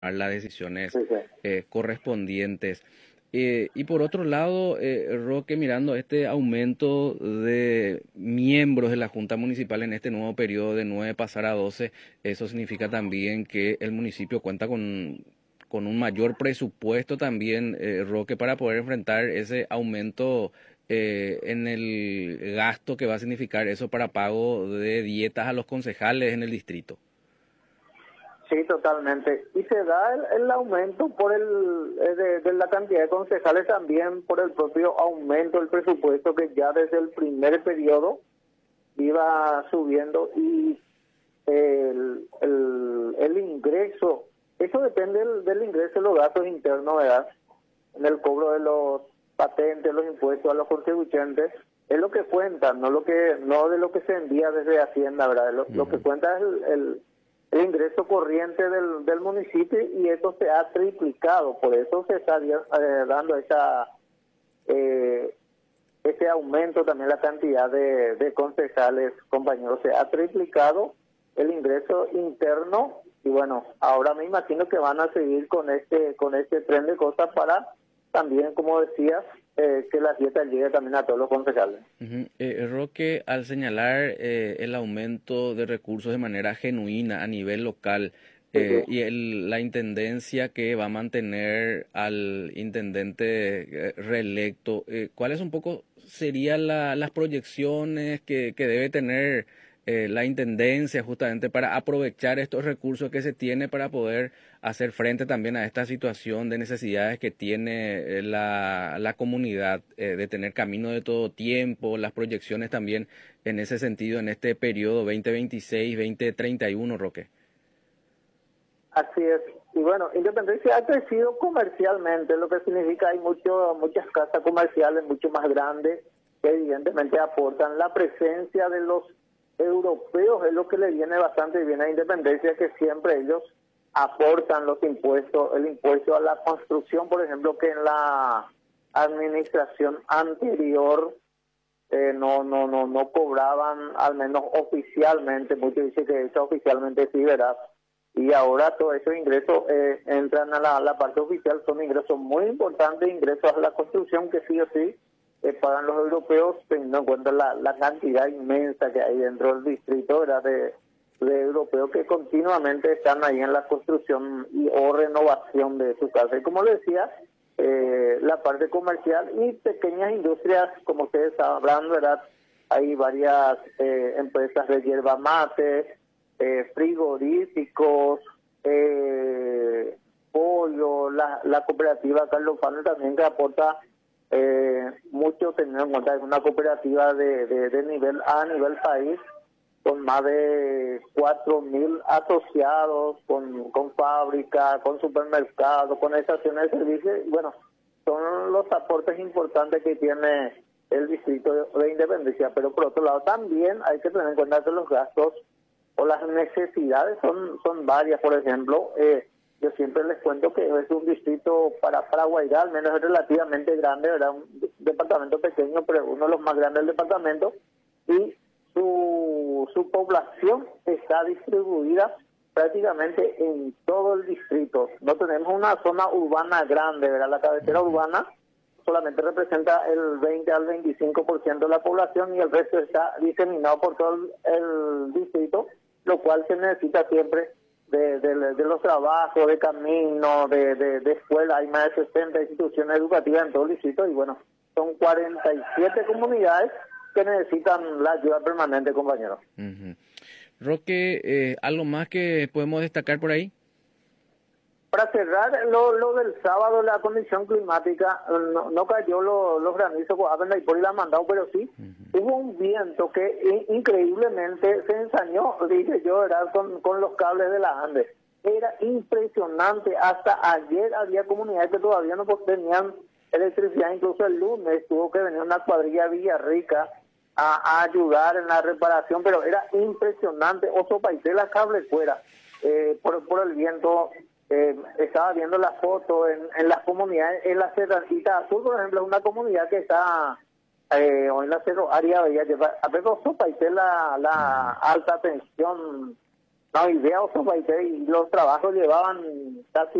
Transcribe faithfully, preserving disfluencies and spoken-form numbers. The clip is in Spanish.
las decisiones Sí, sí. eh, correspondientes. Eh, y por otro lado, eh, Roque, mirando este aumento de miembros de la Junta Municipal en este nuevo periodo de nueve pasar a doce, eso significa también que el municipio cuenta con, con un mayor presupuesto también, eh, Roque, para poder enfrentar ese aumento eh, en el gasto que va a significar eso para pago de dietas a los concejales en el distrito. Sí, totalmente. Y se da el, el aumento por el eh, de, de la cantidad de concejales, también por el propio aumento del presupuesto que ya desde el primer periodo iba subiendo, y el, el, el ingreso, eso depende del, del ingreso de los gastos internos, ¿verdad? En el cobro de los patentes, los impuestos a los contribuyentes, es lo que cuenta, no lo que no de lo que se envía desde Hacienda, ¿verdad? Lo, lo que Ujú. cuenta es el, el el ingreso corriente del, del municipio, y eso se ha triplicado, por eso se está eh, dando esa eh, ese aumento, también la cantidad de, de concejales, compañeros, se ha triplicado el ingreso interno, y bueno, ahora me imagino que van a seguir con este con este tren de cosas para también, como decías, eh, que la dieta llegue también a todos los concejales. Ujú. Eh, Roque, al señalar eh, el aumento de recursos de manera genuina a nivel local Sí, sí. eh, y el- la intendencia que va a mantener al intendente eh, reelecto, eh, ¿cuáles un poco serían la- las proyecciones que, que debe tener eh, la intendencia justamente para aprovechar estos recursos que se tiene para poder hacer frente también a esta situación de necesidades que tiene eh, la, la comunidad, eh, de tener camino de todo tiempo, las proyecciones también en ese sentido en este periodo veinte veintiséis treinta y uno, Roque? Así es. Y bueno, Independencia ha crecido comercialmente, lo que significa hay mucho, muchas casas comerciales mucho más grandes que evidentemente aportan. La presencia de los europeos es lo que le viene bastante bien a Independencia, que siempre ellos aportan los impuestos, el impuesto a la construcción, por ejemplo, que en la administración anterior eh, no no no no cobraban, al menos oficialmente. Muchos dicen que eso oficialmente sí, ¿verdad? Y ahora todos esos ingresos eh, entran a la, la parte oficial, son ingresos muy importantes, ingresos a la construcción que sí o sí eh, pagan los europeos, teniendo en cuenta la, la cantidad inmensa que hay dentro del distrito, ¿verdad? De, de europeos que continuamente están ahí en la construcción y o renovación de su casa. Y como le decía, eh, la parte comercial y pequeñas industrias, como ustedes sabrán, ¿verdad? Hay varias eh, empresas de yerba mate, eh, frigoríficos, eh, pollo, la, la cooperativa Carlos Pano también, que aporta eh, mucho, teniendo en cuenta que es una cooperativa de, de, de nivel A, a nivel país, con más de cuatro mil asociados, con, con fábrica, con supermercados, con estaciones de servicio. Y bueno, son los aportes importantes que tiene el distrito de, de Independencia. Pero por otro lado también hay que tener en cuenta que los gastos o las necesidades son son varias. Por ejemplo, eh, yo siempre les cuento que es un distrito para, para Guairá, al menos es relativamente grande, ¿verdad? Un departamento pequeño, pero uno de los más grandes del departamento, y su, su población está distribuida prácticamente en todo el distrito. No tenemos una zona urbana grande, ¿verdad? La cabecera Ujú. urbana solamente representa el veinte al veinticinco por ciento de la población, y el resto está diseminado por todo el, el distrito, lo cual se necesita siempre de, de, de los trabajos, de caminos, de, de, de escuelas. Hay más de sesenta instituciones educativas en todo el distrito, y bueno, son cuarenta y siete comunidades que necesitan la ayuda permanente, compañeros. Ujú. Roque, eh, ¿algo más que podemos destacar por ahí? Para cerrar lo, lo del sábado, la condición climática, no, no cayó lo, los granizos, y por la han mandado, pero sí Ujú. hubo un viento que in, increíblemente se ensañó, dije yo, ¿verdad? Con, con los cables de la Andes. Era impresionante. Hasta ayer había comunidades que todavía no tenían electricidad, incluso el lunes tuvo que venir una cuadrilla de Villarrica a, a ayudar en la reparación, pero era impresionante. Oso Paité, la cable fuera eh, por, por el viento. Eh, estaba viendo la foto en, en las comunidades, en la Cerracita Azul, por ejemplo, es una comunidad que está eh, o en la Cerro Área Bella, que a veces Paité la, la Ujú. alta tensión No, idea Osopaité, y los trabajos llevaban casi